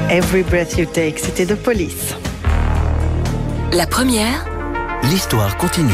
Every Breath You Take, c'était The Police. La première, l'histoire continue.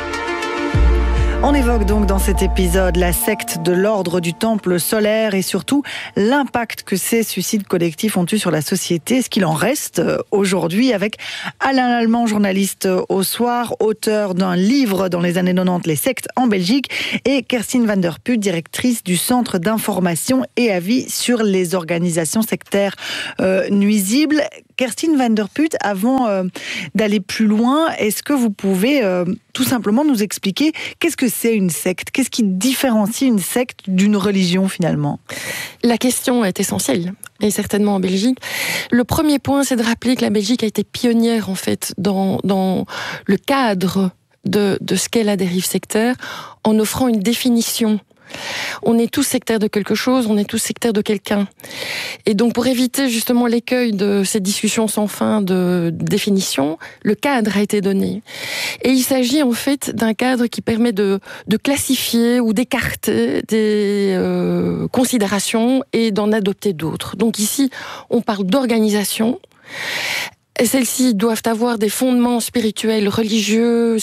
On évoque donc dans cet épisode la secte de l'ordre du Temple solaire et surtout l'impact que ces suicides collectifs ont eu sur la société, ce qu'il en reste aujourd'hui, avec Alain Lallemand, journaliste au Soir, auteur d'un livre dans les années 90, Les sectes en Belgique, et Kerstin van der Put, directrice du Centre d'information et avis sur les organisations sectaires nuisibles. Kerstin van der Put, avant d'aller plus loin, est-ce que vous pouvez tout simplement nous expliquer qu'est-ce que c'est une secte ? Qu'est-ce qui différencie une secte d'une religion finalement ? La question est essentielle, et certainement en Belgique. Le premier point, c'est de rappeler que la Belgique a été pionnière en fait dans le cadre de ce qu'est la dérive sectaire, en offrant une définition. On est tous sectaires de quelque chose, on est tous sectaires de quelqu'un. Et donc pour éviter justement l'écueil de ces discussions sans fin de définition, le cadre a été donné. Et il s'agit en fait d'un cadre qui permet de classifier ou d'écarter des considérations et d'en adopter d'autres. Donc ici, on parle d'organisation. Et celles-ci doivent avoir des fondements spirituels, religieux,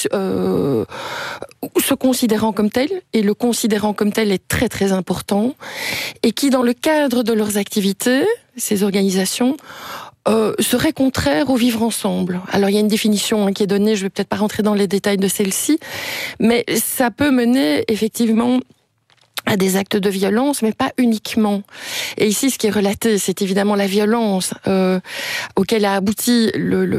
se considérant comme tels, et le considérant comme tel est très très important, et qui, dans le cadre de leurs activités, ces organisations, seraient contraires au vivre ensemble. Alors il y a une définition qui est donnée, je ne vais peut-être pas rentrer dans les détails de celle-ci, mais ça peut mener effectivement à des actes de violence, mais pas uniquement. Et ici, ce qui est relaté, c'est évidemment la violence auquel a abouti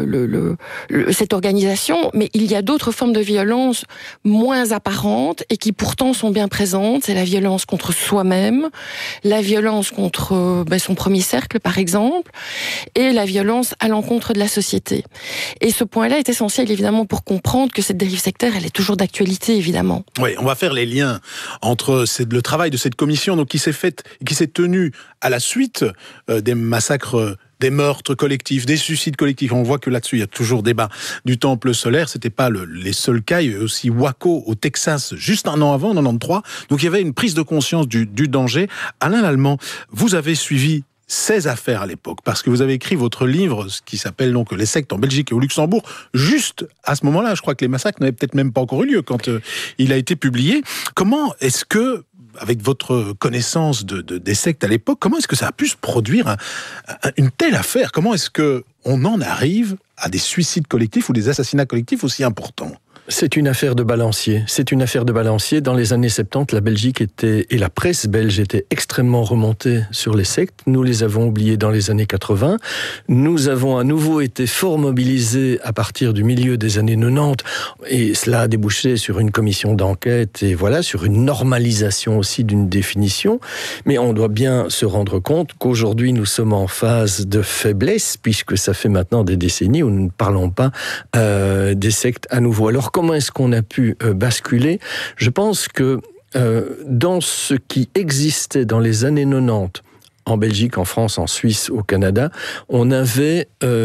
cette organisation, mais il y a d'autres formes de violence moins apparentes et qui pourtant sont bien présentes. C'est la violence contre soi-même, la violence contre son premier cercle, par exemple, et la violence à l'encontre de la société. Et ce point-là est essentiel, évidemment, pour comprendre que cette dérive sectaire, elle est toujours d'actualité, évidemment. Oui, on va faire les liens entre le travail de cette commission donc, qui s'est tenue à la suite des massacres, des meurtres collectifs, des suicides collectifs. On voit que là-dessus, il y a toujours débat du Temple solaire. C'était pas les seuls cas. Il y a eu aussi Waco au Texas, juste un an avant, en 93. Donc il y avait une prise de conscience du danger. Alain Lallemand, vous avez suivi ces affaires à l'époque, parce que vous avez écrit votre livre, ce qui s'appelle donc Les sectes en Belgique et au Luxembourg, juste à ce moment-là. Je crois que les massacres n'avaient peut-être même pas encore eu lieu quand il a été publié. Comment est-ce que, avec votre connaissance des sectes à l'époque, comment est-ce que ça a pu se produire une telle affaire ? Comment est-ce qu'on en arrive à des suicides collectifs ou des assassinats collectifs aussi importants ? C'est une affaire de balancier. Dans les années 70, la Belgique et la presse belge était extrêmement remontée sur les sectes. Nous les avons oubliées dans les années 80. Nous avons à nouveau été fort mobilisés à partir du milieu des années 90. Et cela a débouché sur une commission d'enquête et voilà, sur une normalisation aussi d'une définition. Mais on doit bien se rendre compte qu'aujourd'hui, nous sommes en phase de faiblesse, puisque ça fait maintenant des décennies où nous ne parlons pas des sectes à nouveau. Alors, comment est-ce qu'on a pu basculer ? Je pense que dans ce qui existait dans les années 90, en Belgique, en France, en Suisse, au Canada, on avait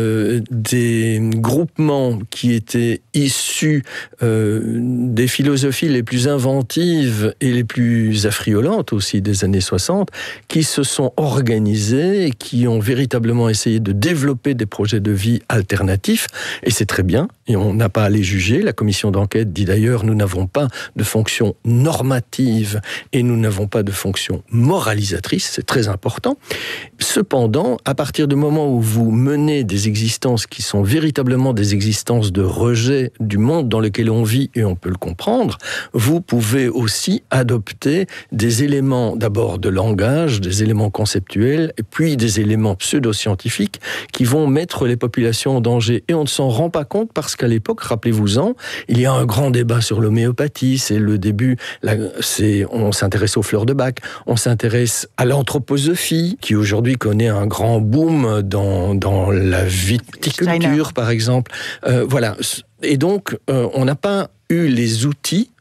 des groupements qui étaient issus des philosophies les plus inventives et les plus affriolantes aussi des années 60, qui se sont organisés et qui ont véritablement essayé de développer des projets de vie alternatifs. Et c'est très bien, et on n'a pas à les juger. La commission d'enquête dit d'ailleurs, nous n'avons pas de fonction normative et nous n'avons pas de fonction moralisatrice, c'est très important. Cependant, à partir du moment où vous menez des existences qui sont véritablement des existences de rejet du monde dans lequel on vit, et on peut le comprendre, vous pouvez aussi adopter des éléments d'abord de langage, des éléments conceptuels, et puis des éléments pseudo-scientifiques qui vont mettre les populations en danger. Et on ne s'en rend pas compte parce qu'à l'époque, rappelez-vous-en, il y a un grand débat sur l'homéopathie, c'est le début, on s'intéresse aux fleurs de Bach, on s'intéresse à l'anthroposophie, qui aujourd'hui connaît un grand boom dans la viticulture, par exemple. Voilà. Et donc, on n'a pas eu les outils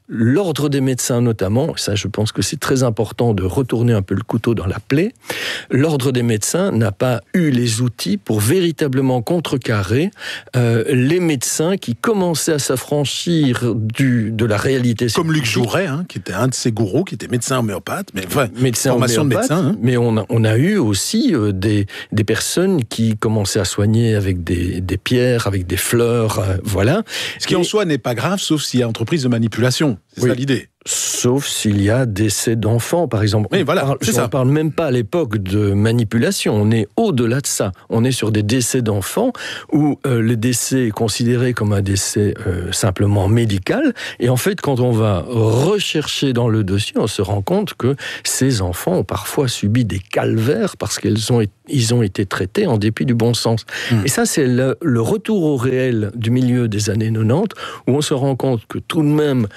l'ordre des médecins notamment, ça je pense que c'est très important de retourner un peu le couteau dans la plaie, l'ordre des médecins n'a pas eu les outils pour véritablement contrecarrer les médecins qui commençaient à s'affranchir de la réalité. Comme Luc Jouret, qui était un de ses gourous, qui était médecin homéopathe, mais formation de médecin. Mais on a eu aussi des personnes qui commençaient à soigner avec des pierres, avec des fleurs, voilà. Ce qui en soi n'est pas grave, sauf s'il y a entreprise de manipulation. C'est ça l'idée. Sauf s'il y a décès d'enfants, par exemple. Oui, voilà, on ne parle même pas à l'époque de manipulation, on est au-delà de ça. On est sur des décès d'enfants où le décès est considéré comme un décès simplement médical. Et en fait, quand on va rechercher dans le dossier, on se rend compte que ces enfants ont parfois subi des calvaires parce qu'ils ont été traités en dépit du bon sens. Et ça, c'est le retour au réel du milieu des années 90, où on se rend compte que tout de même...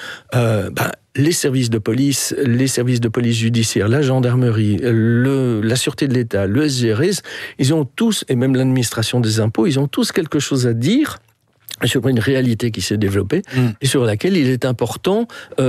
les services de police judiciaire, la gendarmerie, la sûreté de l'État, le SGRS, ils ont tous, et même l'administration des impôts, ils ont tous quelque chose à dire sur une réalité qui s'est développée et sur laquelle il est important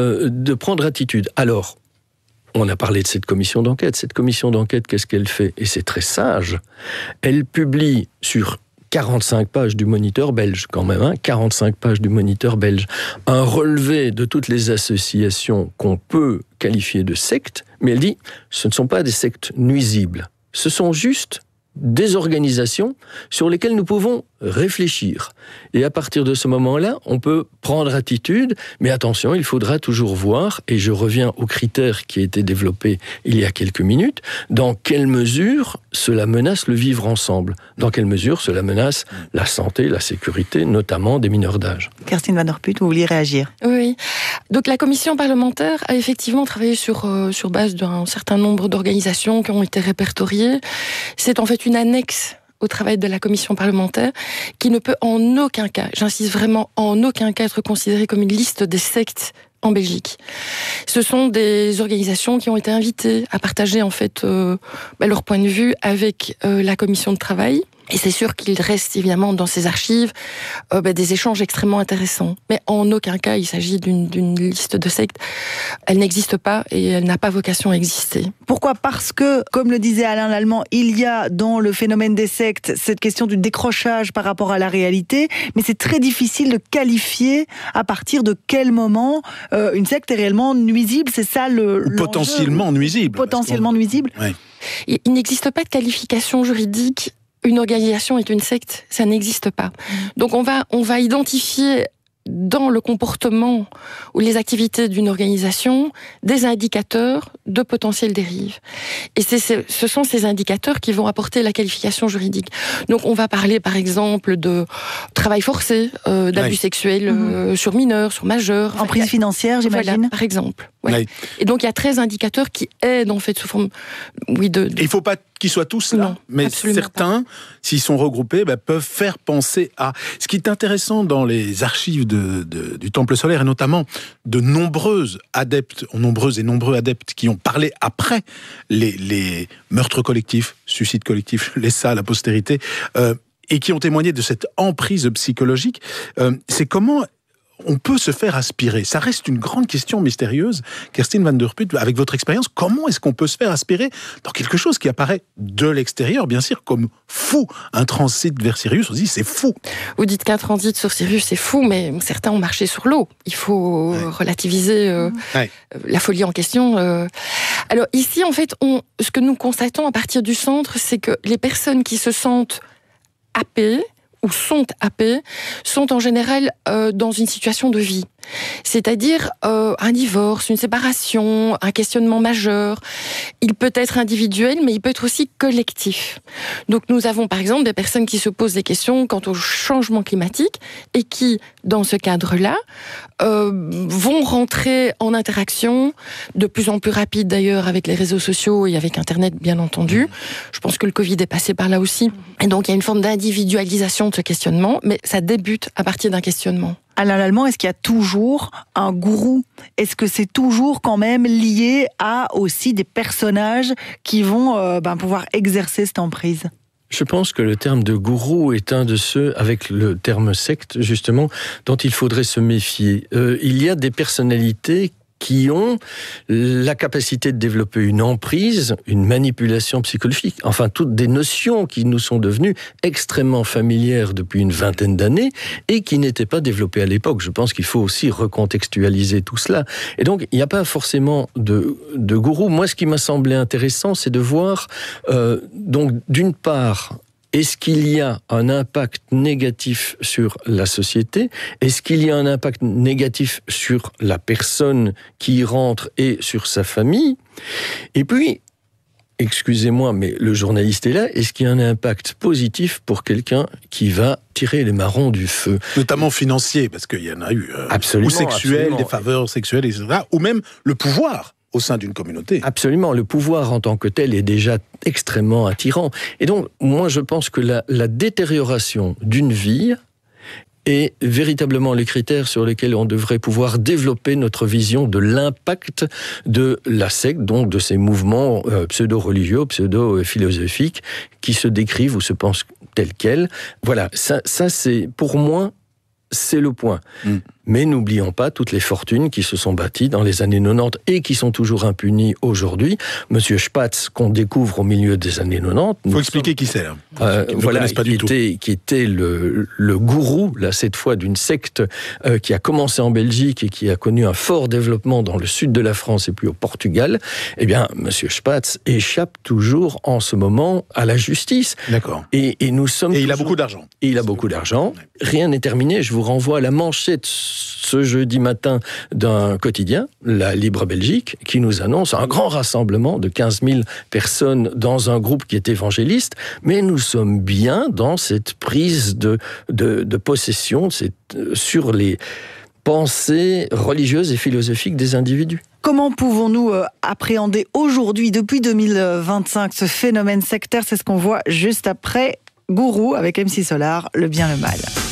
de prendre attitude. Alors, on a parlé de cette commission d'enquête. Cette commission d'enquête, qu'est-ce qu'elle fait ? Et c'est très sage. Elle publie sur 45 pages du Moniteur belge, quand même, 45 pages du Moniteur belge. Un relevé de toutes les associations qu'on peut qualifier de sectes, mais elle dit, ce ne sont pas des sectes nuisibles. Ce sont juste des organisations sur lesquelles nous pouvons réfléchir. Et à partir de ce moment-là, on peut prendre attitude, mais attention, il faudra toujours voir, et je reviens aux critères qui a été développé il y a quelques minutes, dans quelle mesure cela menace le vivre ensemble, dans quelle mesure cela menace la santé, la sécurité, notamment des mineurs d'âge. Kerstin Van Der Put, vous vouliez réagir ? Oui. Donc la commission parlementaire a effectivement travaillé sur base d'un certain nombre d'organisations qui ont été répertoriées. C'est en fait une annexe au travail de la commission parlementaire, qui ne peut en aucun cas, j'insiste vraiment, en aucun cas être considérée comme une liste des sectes en Belgique. Ce sont des organisations qui ont été invitées à partager en fait leur point de vue avec la commission de travail. Et c'est sûr qu'il reste évidemment dans ces archives des échanges extrêmement intéressants. Mais en aucun cas il s'agit d'une liste de sectes. Elle n'existe pas et elle n'a pas vocation à exister. Pourquoi ? Parce que, comme le disait Alain Lallemand, il y a dans le phénomène des sectes cette question du décrochage par rapport à la réalité, mais c'est très difficile de qualifier à partir de quel moment une secte est réellement nuisible. C'est ça ou potentiellement nuisible. Potentiellement nuisible. Ouais. Il n'existe pas de qualification juridique. Une organisation est une secte, ça n'existe pas. Donc on va identifier dans le comportement ou les activités d'une organisation des indicateurs de potentielles dérives. Et ce sont ces indicateurs qui vont apporter la qualification juridique. Donc on va parler par exemple de travail forcé, d'abus sexuels sur mineurs, sur majeurs. Emprise financière, j'imagine. Voilà, par exemple. Ouais. Oui. Et donc il y a 13 indicateurs qui aident en fait sous forme Et il ne faut pas qu'ils soient tous là, mais certains, s'ils sont regroupés, peuvent faire penser à... Ce qui est intéressant dans les archives du Temple solaire, et notamment de nombreux et nombreux adeptes qui ont parlé après les meurtres collectifs, suicides collectifs, les ça, la postérité, et qui ont témoigné de cette emprise psychologique, c'est comment... on peut se faire aspirer. Ça reste une grande question mystérieuse. Kerstin Van Der Put, avec votre expérience, comment est-ce qu'on peut se faire aspirer dans quelque chose qui apparaît de l'extérieur, bien sûr, comme fou? Un transit vers Sirius, on se dit, c'est fou. Vous dites qu'un transit sur Sirius, c'est fou, mais certains ont marché sur l'eau. Il faut relativiser la folie en question. Alors ici, en fait, ce que nous constatons à partir du centre, c'est que les personnes qui se sentent happées, ou sont happés, sont en général dans une situation de vie. C'est-à-dire un divorce, une séparation, un questionnement majeur. Il peut être individuel, mais il peut être aussi collectif. Donc nous avons par exemple des personnes qui se posent des questions quant au changement climatique et qui, dans ce cadre-là, vont rentrer en interaction de plus en plus rapide d'ailleurs avec les réseaux sociaux et avec Internet, bien entendu. Je pense que le Covid est passé par là aussi. Et donc il y a une forme d'individualisation de ce questionnement, mais ça débute à partir d'un questionnement. Alain Lallemand, est-ce qu'il y a toujours un gourou ? Est-ce que c'est toujours quand même lié à aussi des personnages qui vont pouvoir exercer cette emprise ? Je pense que le terme de gourou est un de ceux, avec le terme secte, justement, dont il faudrait se méfier. Il y a des personnalités qui ont la capacité de développer une emprise, une manipulation psychologique, enfin toutes des notions qui nous sont devenues extrêmement familières depuis une vingtaine d'années et qui n'étaient pas développées à l'époque. Je pense qu'il faut aussi recontextualiser tout cela. Et donc, il n'y a pas forcément de gourou. Moi, ce qui m'a semblé intéressant, c'est de voir, donc, d'une part, est-ce qu'il y a un impact négatif sur la société ? Est-ce qu'il y a un impact négatif sur la personne qui y rentre et sur sa famille ? Et puis, excusez-moi, mais le journaliste est là, est-ce qu'il y a un impact positif pour quelqu'un qui va tirer les marrons du feu ? Notamment financier, parce qu'il y en a eu. Absolument, ou sexuel, absolument. des faveurs sexuelles, etc. Ou même le pouvoir au sein d'une communauté. Absolument, le pouvoir en tant que tel est déjà extrêmement attirant. Et donc, moi je pense que la détérioration d'une vie est véritablement le critère sur lequel on devrait pouvoir développer notre vision de l'impact de la secte, donc de ces mouvements pseudo-religieux, pseudo-philosophiques, qui se décrivent ou se pensent tels quels. Voilà, ça c'est, pour moi, c'est le point. Mais n'oublions pas toutes les fortunes qui se sont bâties dans les années 90 et qui sont toujours impunies aujourd'hui. Monsieur Spatz, qu'on découvre au milieu des années 90... Il faut expliquer qui c'est, là. Voilà, qui était le gourou, là, cette fois, d'une secte qui a commencé en Belgique et qui a connu un fort développement dans le sud de la France et puis au Portugal. Eh bien, Monsieur Spatz échappe toujours en ce moment à la justice. D'accord. Et nous sommes... Et il a beaucoup d'argent. Et il a beaucoup d'argent. Rien n'est terminé. Je vous renvoie à la manchette ce jeudi matin d'un quotidien, la Libre Belgique, qui nous annonce un grand rassemblement de 15 000 personnes dans un groupe qui est évangéliste, mais nous sommes bien dans cette prise de possession sur les pensées religieuses et philosophiques des individus. Comment pouvons-nous appréhender aujourd'hui, depuis 2025, ce phénomène sectaire ? C'est ce qu'on voit juste après Gourou avec MC Solar, le bien, le mal.